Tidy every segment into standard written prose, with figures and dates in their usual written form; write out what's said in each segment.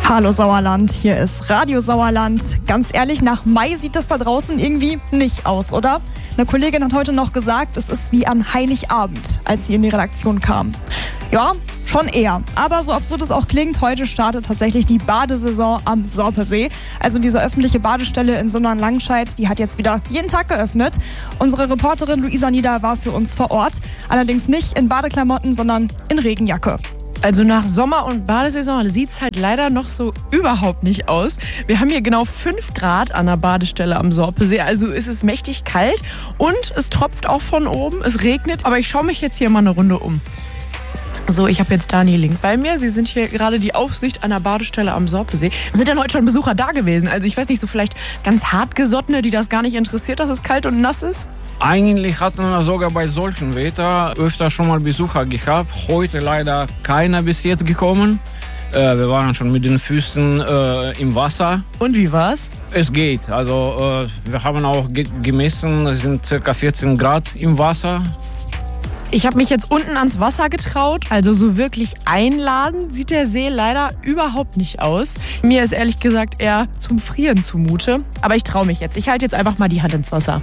Hallo Sauerland, hier ist Radio Sauerland. Ganz ehrlich, nach Mai sieht das da draußen irgendwie nicht aus, oder? Eine Kollegin hat heute noch gesagt, es ist wie an Heiligabend, als sie in die Redaktion kam. Ja, schon eher. Aber so absurd es auch klingt, heute startet tatsächlich die Badesaison am Sorpesee. Also diese öffentliche Badestelle in Sundern-Langenscheidt, die hat jetzt wieder jeden Tag geöffnet. Unsere Reporterin Luisa Nieder war für uns vor Ort. Allerdings nicht in Badeklamotten, sondern in Regenjacke. Also nach Sommer- und Badesaison sieht es halt leider noch so überhaupt nicht aus. Wir haben hier genau 5 Grad an der Badestelle am Sorpesee, also ist es mächtig kalt und es tropft auch von oben, es regnet. Aber ich schaue mich jetzt hier mal eine Runde um. So, ich habe jetzt Dani Link bei mir. Sie sind hier gerade die Aufsicht an der Badestelle am Sorpesee. Sind denn heute schon Besucher da gewesen? Also ich weiß nicht, so vielleicht ganz hartgesottene, die das gar nicht interessiert, dass es kalt und nass ist? Eigentlich hatten wir sogar bei solchem Wetter öfter schon mal Besucher gehabt. Heute leider keiner bis jetzt gekommen. Wir waren schon mit den Füßen im Wasser. Und wie war's? Es geht. Also wir haben auch gemessen, es sind ca. 14 Grad im Wasser. Ich habe mich jetzt unten ans Wasser getraut, also so wirklich einladend sieht der See leider überhaupt nicht aus. Mir ist ehrlich gesagt eher zum Frieren zumute, aber ich traue mich jetzt. Ich halte jetzt einfach mal die Hand ins Wasser.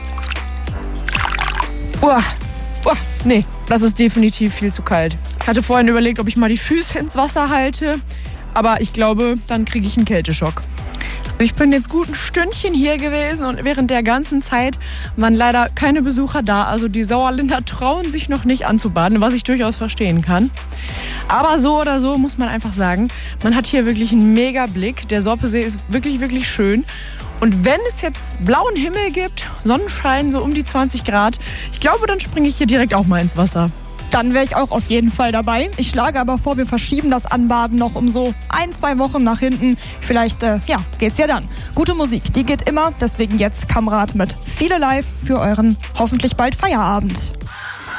Nee, das ist definitiv viel zu kalt. Ich hatte vorhin überlegt, ob ich mal die Füße ins Wasser halte, aber ich glaube, dann kriege ich einen Kälteschock. Ich bin jetzt gut ein Stündchen hier gewesen und während der ganzen Zeit waren leider keine Besucher da. Also die Sauerländer trauen sich noch nicht anzubaden, was ich durchaus verstehen kann. Aber so oder so muss man einfach sagen, man hat hier wirklich einen mega Blick. Der Sorpesee ist wirklich, wirklich schön. Und wenn es jetzt blauen Himmel gibt, Sonnenschein so um die 20 Grad, ich glaube, dann springe ich hier direkt auch mal ins Wasser. Dann wäre ich auch auf jeden Fall dabei. Ich schlage aber vor, wir verschieben das Anbaden noch um so 1-2 Wochen nach hinten. Vielleicht, geht's ja dann. Gute Musik, die geht immer. Deswegen jetzt Kamerad mit Viele Live für euren hoffentlich bald Feierabend.